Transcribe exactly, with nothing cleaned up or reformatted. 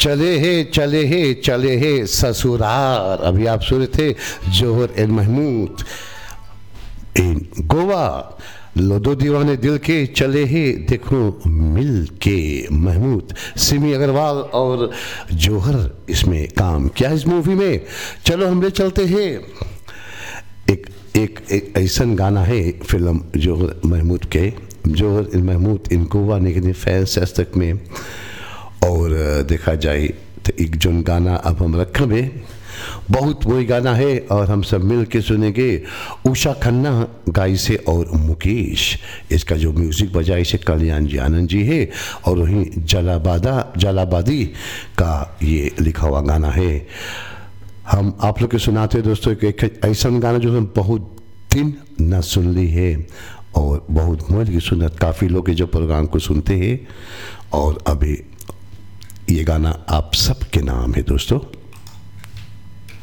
चले हे चले हे चले हे ससुरार। अभी आप सुन रहे थे जौहर एंड महमूद इन गोवा। लो दो दीवाने दिल के चले हे देखो मिल के। महमूद सिमी अग्रवाल और जौहर इसमें काम किया इस मूवी में। चलो हम ले चलते हैं एक एक, एक ऐसा गाना है फिल्म जौहर महमूद के। जौहर एंड महमूद इन गोवा निकले फैंस तक में। और देखा जाए तो एक जोन गाना अब हम रखे बहुत वही गाना है और हम सब मिल के सुनेंगे। उषा खन्ना गाई से और मुकेश। इसका जो म्यूज़िक बजाई से कल्याण जी आनंद जी है और वहीं जलाबादा जलाबादी का ये लिखा हुआ गाना है। हम आप लोग के सुनाते हैं दोस्तों एक ऐसा गाना जो हम बहुत दिन न सुन ली है और बहुत मौज की सुनत काफ़ी लोग जो प्रोग्राम को सुनते हैं। और अभी ये गाना आप सबके नाम है दोस्तों।